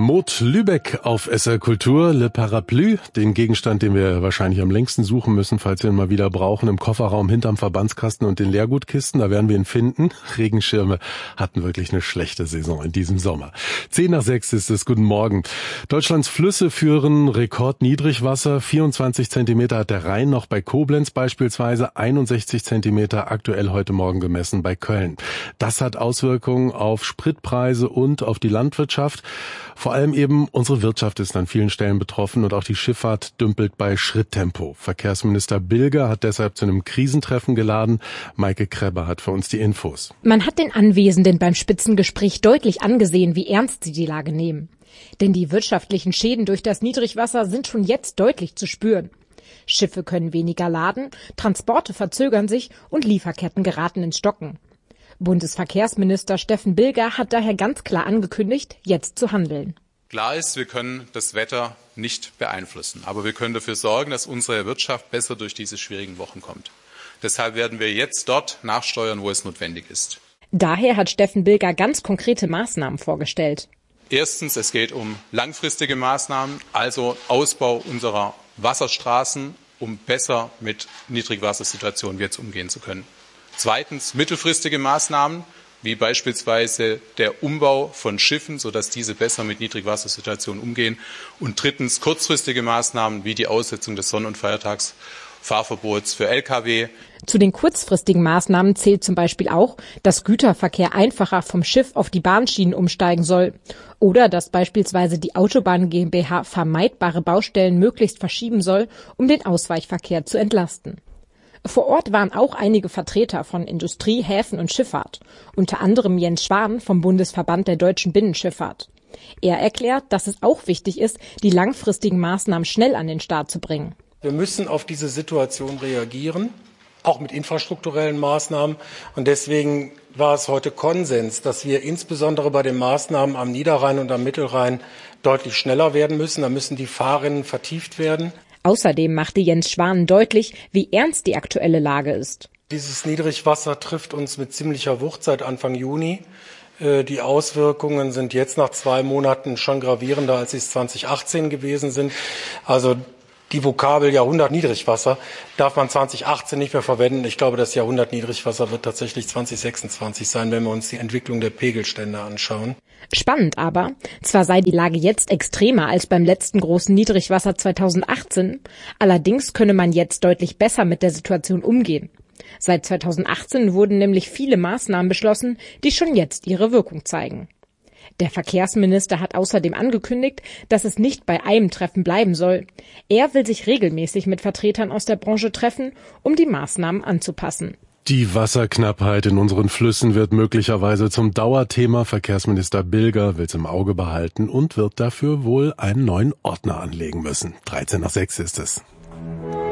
Maud Lübeck auf SR Kultur, Le Parapluie, den Gegenstand, den wir wahrscheinlich am längsten suchen müssen, falls wir ihn mal wieder brauchen, im Kofferraum hinterm Verbandskasten und den Leergutkisten, da werden wir ihn finden. Regenschirme hatten wirklich eine schlechte Saison in diesem Sommer. 5:10 ist es, guten Morgen. Deutschlands Flüsse führen Rekordniedrigwasser, 24 Zentimeter hat der Rhein noch bei Koblenz beispielsweise, 61 Zentimeter aktuell heute Morgen gemessen bei Köln. Das hat Auswirkungen auf Spritpreise und auf die Landwirtschaft. Vor allem eben unsere Wirtschaft ist an vielen Stellen betroffen und auch die Schifffahrt dümpelt bei Schritttempo. Verkehrsminister Bilger hat deshalb zu einem Krisentreffen geladen. Maike Krebber hat für uns die Infos. Man hat den Anwesenden beim Spitzengespräch deutlich angesehen, wie ernst sie die Lage nehmen. Denn die wirtschaftlichen Schäden durch das Niedrigwasser sind schon jetzt deutlich zu spüren. Schiffe können weniger laden, Transporte verzögern sich und Lieferketten geraten ins Stocken. Bundesverkehrsminister Steffen Bilger hat daher ganz klar angekündigt, jetzt zu handeln. Klar ist, wir können das Wetter nicht beeinflussen, aber wir können dafür sorgen, dass unsere Wirtschaft besser durch diese schwierigen Wochen kommt. Deshalb werden wir jetzt dort nachsteuern, wo es notwendig ist. Daher hat Steffen Bilger ganz konkrete Maßnahmen vorgestellt. Erstens, es geht um langfristige Maßnahmen, also Ausbau unserer Wasserstraßen, um besser mit Niedrigwassersituationen jetzt umgehen zu können. Zweitens, mittelfristige Maßnahmen, wie beispielsweise der Umbau von Schiffen, sodass diese besser mit Niedrigwassersituationen umgehen. Und drittens, kurzfristige Maßnahmen, wie die Aussetzung des Sonn- und Feiertagsfahrverbots für Lkw. Zu den kurzfristigen Maßnahmen zählt zum Beispiel auch, dass Güterverkehr einfacher vom Schiff auf die Bahnschienen umsteigen soll. Oder dass beispielsweise die Autobahn GmbH vermeidbare Baustellen möglichst verschieben soll, um den Ausweichverkehr zu entlasten. Vor Ort waren auch einige Vertreter von Industrie, Häfen und Schifffahrt, unter anderem Jens Schwan vom Bundesverband der deutschen Binnenschifffahrt. Er erklärt, dass es auch wichtig ist, die langfristigen Maßnahmen schnell an den Start zu bringen. Wir müssen auf diese Situation reagieren, auch mit infrastrukturellen Maßnahmen. Und deswegen war es heute Konsens, dass wir insbesondere bei den Maßnahmen am Niederrhein und am Mittelrhein deutlich schneller werden müssen. Da müssen die Fahrrinnen vertieft werden. Außerdem machte Jens Schwan deutlich, wie ernst die aktuelle Lage ist. Dieses Niedrigwasser trifft uns mit ziemlicher Wucht seit Anfang Juni. Die Auswirkungen sind jetzt nach 2 Monaten schon gravierender, als sie es 2018 gewesen sind. Also die Vokabel Jahrhundert Niedrigwasser darf man 2018 nicht mehr verwenden. Ich glaube, das Jahrhundert Niedrigwasser wird tatsächlich 2026 sein, wenn wir uns die Entwicklung der Pegelstände anschauen. Spannend aber, zwar sei die Lage jetzt extremer als beim letzten großen Niedrigwasser 2018, allerdings könne man jetzt deutlich besser mit der Situation umgehen. Seit 2018 wurden nämlich viele Maßnahmen beschlossen, die schon jetzt ihre Wirkung zeigen. Der Verkehrsminister hat außerdem angekündigt, dass es nicht bei einem Treffen bleiben soll. Er will sich regelmäßig mit Vertretern aus der Branche treffen, um die Maßnahmen anzupassen. Die Wasserknappheit in unseren Flüssen wird möglicherweise zum Dauerthema. Verkehrsminister Bilger will es im Auge behalten und wird dafür wohl einen neuen Ordner anlegen müssen. 5:13 ist es.